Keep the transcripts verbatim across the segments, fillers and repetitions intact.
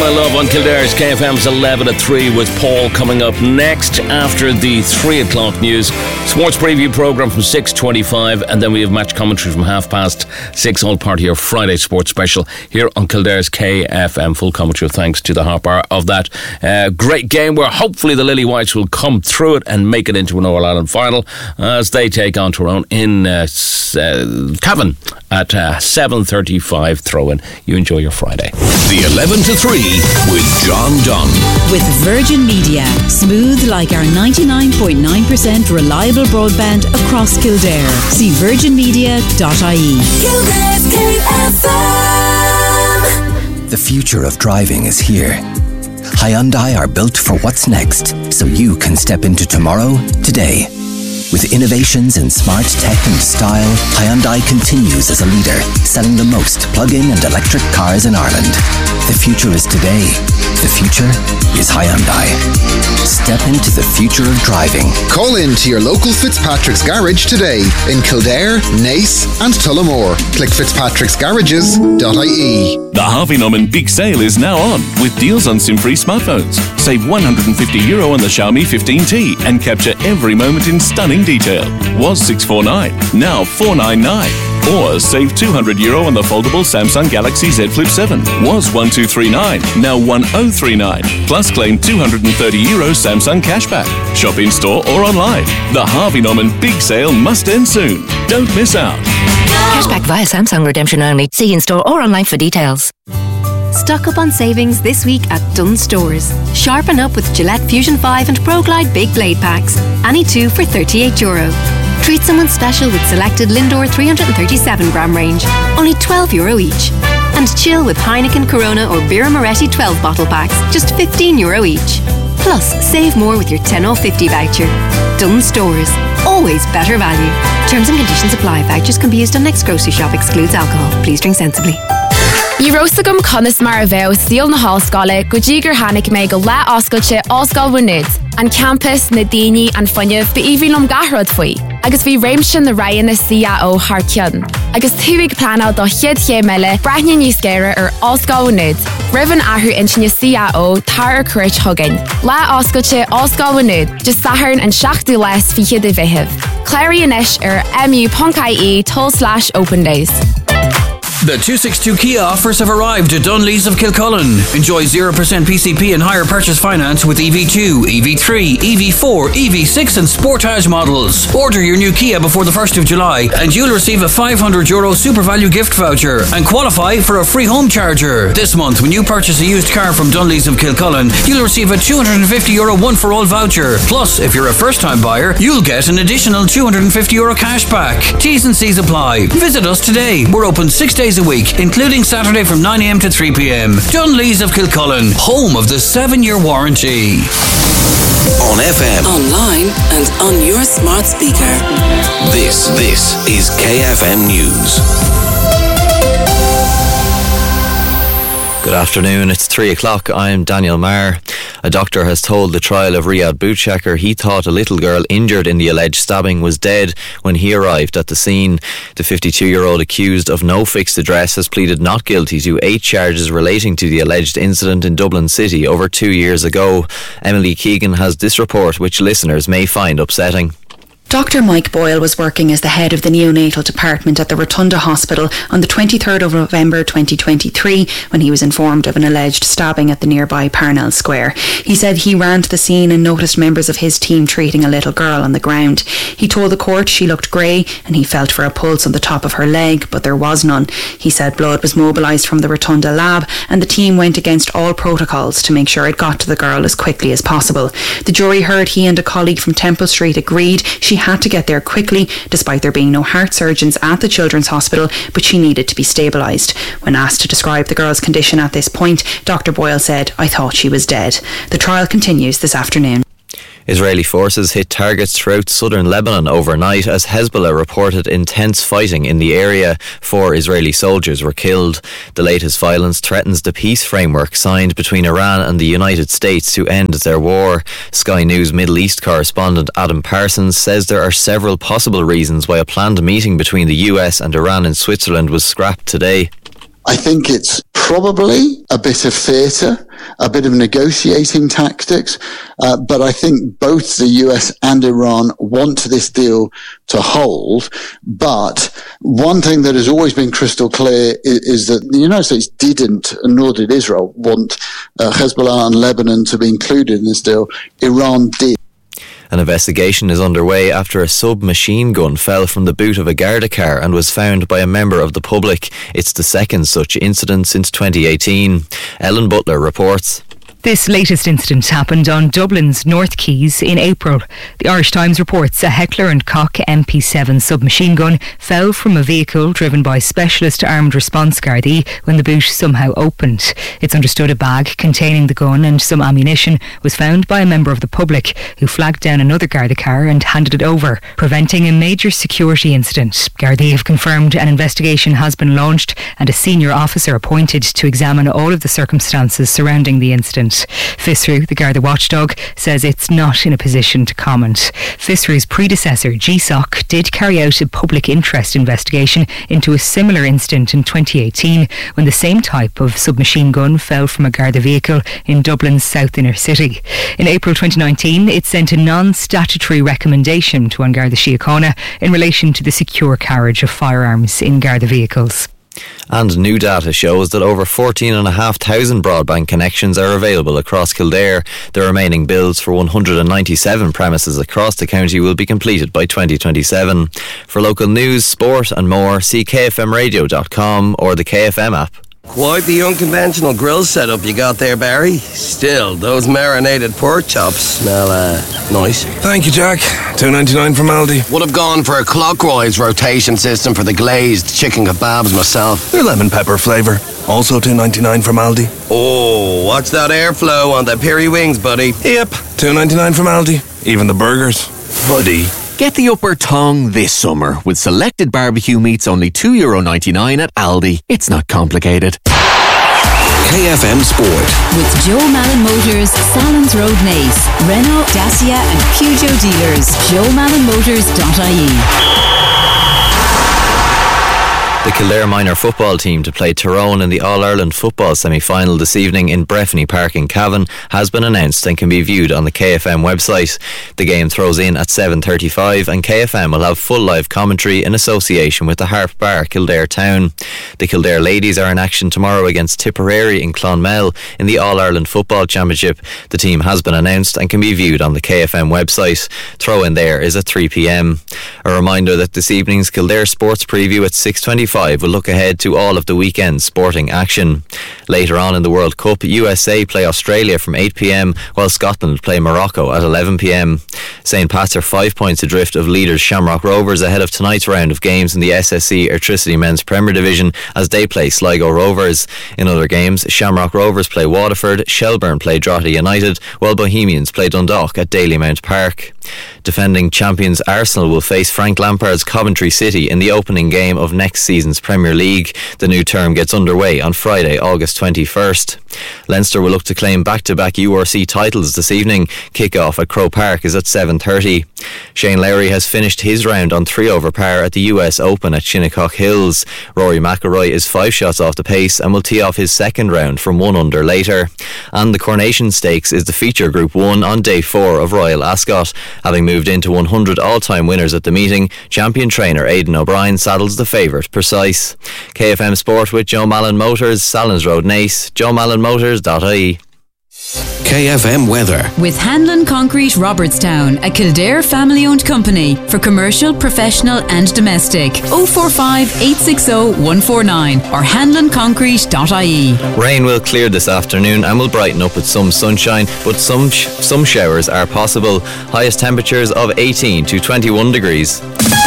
I Love on Kildare's K F M's eleven at three with Paul coming up next after the three o'clock news. Sports preview programme from six twenty-five, and then we have match commentary from half past six, all part of your Friday sports special here on Kildare's K F M. Full commentary, thanks to the half hour of that uh, great game where hopefully the Lily Whites will come through it and make it into an All-Ireland final as they take on Tyrone in uh, uh, Cavan at uh, seven thirty-five throw-in. You enjoy your Friday. The eleven to three with John Dunn. With Virgin Media. Smooth like our ninety-nine point nine percent reliable broadband across Kildare. See virgin media dot I E. Kildare's K F M. The future of driving is here. Hyundai are built for what's next, so you can step into tomorrow today. With innovations in smart tech and style, Hyundai continues as a leader, selling the most plug-in and electric cars in Ireland. The future is today. The future is Hyundai. Step into the future of driving. Call in to your local Fitzpatrick's Garage today in Kildare, Naas and Tullamore. Click fitzpatricks garages dot I E. The Harvey Norman Big Sale is now on with deals on SIM-free smartphones. Save one hundred fifty euro on the Xiaomi fifteen T and capture every moment in stunning detail. Was six forty-nine, now four ninety-nine. Or save two hundred euro on the foldable Samsung Galaxy Z Flip seven. Was twelve thirty-nine, now ten thirty-nine. Plus claim two hundred thirty euro Samsung cashback. Shop in store or online. The Harvey Norman Big Sale must end soon. Don't miss out. Cashback via Samsung redemption only. See in store or online for details. Stock up on savings this week at Dunnes Stores. Sharpen up with Gillette Fusion five and ProGlide Big Blade Packs. Any two for thirty-eight euro. Treat someone special with selected Lindor three hundred thirty-seven gram range. Only twelve euro each. And chill with Heineken, Corona or Birra Moretti twelve bottle packs. Just fifteen euro each. Plus, save more with your ten off fifty voucher. Dunnes Stores. Always better value. Terms and conditions apply. Vouchers can be used on next grocery shop. Excludes alcohol. Please drink sensibly. I rosagum conas mar a bheith síl na hallscáile go ddígur hanig mé go le oscailte oscail bhuinud an campus na daoine an funineh ba íbhílum gahrad faoi agus bhí réimse na raighan na C A O thar ceann agus thuigh planál do chiad ché meile breithne níos géire ar oscail bhuinud rivan athú inchine C A O tar ar cuirt thugain le oscailte oscail bhuinud just saharn an seachtú les fi chiad a bheitheh Clary inis ar mu.ie toll slash open days. The two sixty-two Kia offers have arrived at Dunlees of Kilcullen. Enjoy zero percent P C P and higher purchase finance with E V two, E V three, E V four, E V six and Sportage models. Order your new Kia before the first of July and you'll receive a five hundred euro super value gift voucher and qualify for a free home charger. This month, when you purchase a used car from Dunlees of Kilcullen, you'll receive a two hundred fifty euro one for all voucher. Plus, if you're a first time buyer, you'll get an additional two hundred fifty euro cash back. T's and C's apply. Visit us today. We're open six days a week, including Saturday from nine a m to three p m. Dunlees of Kilcullen, home of the seven year warranty. On F M, online and on your smart speaker. This, this is K F M News. Good afternoon, it's three o'clock. I'm Daniel Marr. A doctor has told the trial of Riyad Bootchecker he thought a little girl injured in the alleged stabbing was dead when he arrived at the scene. The fifty-two-year-old accused of no fixed address has pleaded not guilty to eight charges relating to the alleged incident in Dublin City over two years ago. Emily Keegan has this report which listeners may find upsetting. Doctor Mike Boyle was working as the head of the neonatal department at the Rotunda Hospital on the twenty-third of November twenty twenty-three when he was informed of an alleged stabbing at the nearby Parnell Square. He said he ran to the scene and noticed members of his team treating a little girl on the ground. He told the court she looked grey and he felt for a pulse on the top of her leg, but there was none. He said blood was mobilised from the Rotunda lab and the team went against all protocols to make sure it got to the girl as quickly as possible. The jury heard he and a colleague from Temple Street agreed she had to get there quickly despite there being no heart surgeons at the Children's Hospital, but she needed to be stabilised. When asked to describe the girl's condition at this point, Doctor Boyle said, "I thought she was dead." The trial continues this afternoon. Israeli forces hit targets throughout southern Lebanon overnight as Hezbollah reported intense fighting in the area. Four Israeli soldiers were killed. The latest violence threatens the peace framework signed between Iran and the United States to end their war. Sky News Middle East correspondent Adam Parsons says there are several possible reasons why a planned meeting between the U S and Iran in Switzerland was scrapped today. I think it's probably a bit of theatre, a bit of negotiating tactics, uh, but I think both the U S and Iran want this deal to hold. But one thing that has always been crystal clear is, is that the United States didn't, nor did Israel, want uh, Hezbollah and Lebanon to be included in this deal. Iran did. An investigation is underway after a submachine gun fell from the boot of a Garda car and was found by a member of the public. It's the second such incident since twenty eighteen. Ellen Butler reports. This latest incident happened on Dublin's North Quays in April. The Irish Times reports a Heckler and Koch M P seven submachine gun fell from a vehicle driven by Specialist Armed Response Gardaí when the boot somehow opened. It's understood a bag containing the gun and some ammunition was found by a member of the public who flagged down another Garda car and handed it over, preventing a major security incident. Gardaí have confirmed an investigation has been launched and a senior officer appointed to examine all of the circumstances surrounding the incident. FISRU, the Garda watchdog, says it's not in a position to comment. FISRU's predecessor, G S O C, did carry out a public interest investigation into a similar incident in twenty eighteen when the same type of submachine gun fell from a Garda vehicle in Dublin's south inner city. In April twenty nineteen, it sent a non-statutory recommendation to An Garda Síochána in relation to the secure carriage of firearms in Garda vehicles. And new data shows that over fourteen thousand five hundred broadband connections are available across Kildare. The remaining builds for one hundred ninety-seven premises across the county will be completed by twenty twenty-seven. For local news, sport and more, see k f m radio dot com or the K F M app. Quite the unconventional grill setup you got there, Barry. Still, those marinated pork chops smell uh, nice. Thank you, Jack. two ninety-nine from Aldi. Would have gone for a clockwise rotation system for the glazed chicken kebabs myself. They're lemon pepper flavour. Also two ninety-nine from Aldi. Oh, what's that airflow on the peri wings, buddy? Yep, two ninety-nine from Aldi. Even the burgers. Buddy. Get the upper tongue this summer with selected barbecue meats only two euro ninety-nine at Aldi. It's not complicated. K F M Sport. With Joe Malin Motors, Salons Road Naas, Renault, Dacia and Peugeot dealers. joe malin motors dot I E. The Kildare minor football team to play Tyrone in the All-Ireland football semi-final this evening in Breffni Park in Cavan has been announced and can be viewed on the K F M website. The game throws in at seven thirty-five and K F M will have full live commentary in association with the Harp Bar Kildare Town. The Kildare ladies are in action tomorrow against Tipperary in Clonmel in the All-Ireland Football Championship. The team has been announced and can be viewed on the K F M website. Throw-in there is at three p m. A reminder that this evening's Kildare Sports Preview at six twenty-five will look ahead to all of the weekend's sporting action. Later on in the World Cup, U S A play Australia from eight p m while Scotland play Morocco at eleven p m. Saint Pat's are five points adrift of leaders Shamrock Rovers ahead of tonight's round of games in the S S E Airtricity Men's Premier Division as they play Sligo Rovers. In other games, Shamrock Rovers play Waterford, Shelbourne play Drogheda United, while Bohemians play Dundalk at Dalymount Park. Defending champions Arsenal will face Frank Lampard's Coventry City in the opening game of next season's Premier League. The new term gets underway on Friday, August twenty-first. Leinster will look to claim back-to-back U R C titles this evening. Kick-off at Croke Park is at seven thirty. Shane Lowry has finished his round on three over par at the U S Open at Shinnecock Hills. Rory McIlroy is five shots off the pace and will tee off his second round from one under later. And the Coronation Stakes is the feature Group one on day four of Royal Ascot. Having moved into one hundred all-time winners at the meeting, champion trainer Aidan O'Brien saddles the favourite Precise. K F M Sport with Joe Malin Motors, Salons Road Naas, joe malin motors dot I E. K F M Weather. With Hanlon Concrete Robertstown, a Kildare family-owned company for commercial, professional and domestic. oh four five, eight six oh, one four nine or hanlon concrete dot I E. Rain will clear this afternoon and will brighten up with some sunshine, but some sh- some showers are possible. Highest temperatures of eighteen to twenty-one degrees.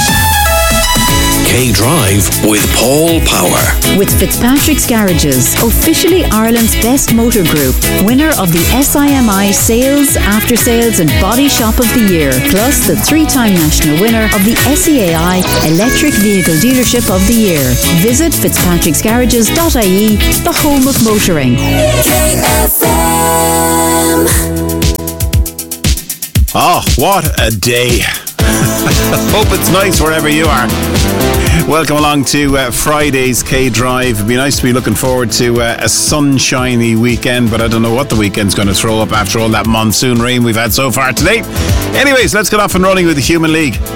K-Drive with Paul Power. With Fitzpatrick's Garages, officially Ireland's best motor group, winner of the S I M I Sales, After Sales and Body Shop of the Year, plus the three-time national winner of the S E A I Electric Vehicle Dealership of the Year. Visit fitzpatricks garages dot I E, the home of motoring. K F M. Oh, what a day. Hope it's nice wherever you are. Welcome along to uh, Friday's K-Drive. It'd be nice to be looking forward to uh, a sunshiny weekend, but I don't know what the weekend's going to throw up after all that monsoon rain we've had so far today. Anyways, let's get off and running with the Human League.